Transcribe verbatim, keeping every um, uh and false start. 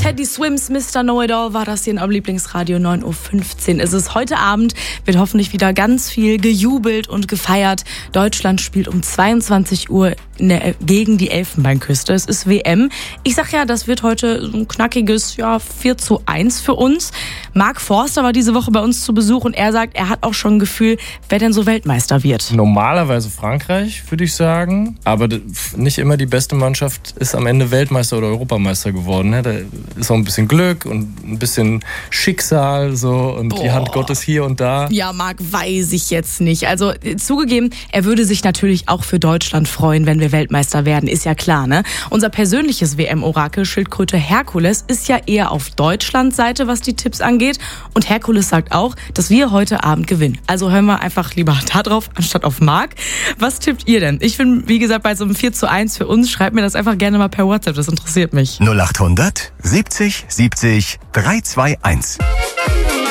Teddy Swims, Mister Know-It-All war das hier in eurem Lieblingsradio. neun Uhr fünfzehn ist es. Heute Abend wird hoffentlich wieder ganz viel gejubelt und gefeiert. Deutschland spielt um zweiundzwanzig Uhr in der, gegen die Elfenbeinküste. Es ist W M. Ich sag ja, das wird heute so ein knackiges ja, vier zu eins für uns. Marc Forster war diese Woche bei uns zu Besuch und er sagt, er hat auch schon ein Gefühl, wer denn so Weltmeister wird. Normalerweise Frankreich, würde ich sagen. Aber nicht immer die beste Mannschaft ist am Ende Weltmeister oder Europameister geworden. Da ist auch ein bisschen Glück und ein bisschen Schicksal so und Boah. Die Hand Gottes hier und da. Ja, Marc, weiß ich jetzt nicht. Also zugegeben, er würde sich natürlich auch für Deutschland freuen, wenn wir Weltmeister werden, ist ja klar, ne? Unser persönliches W M-Orakel, Schildkröte Herkules, ist ja eher auf Deutschlands Seite, was die Tipps angeht. Und Herkules sagt auch, dass wir heute Abend gewinnen. Also hören wir einfach lieber da drauf, anstatt auf Marc. Was tippt ihr denn? Ich bin, wie gesagt, bei so einem vier zu eins für uns. Schreibt mir das einfach gerne mal per WhatsApp, das interessiert mich. null acht hundert siebzig siebzig drei zwei eins.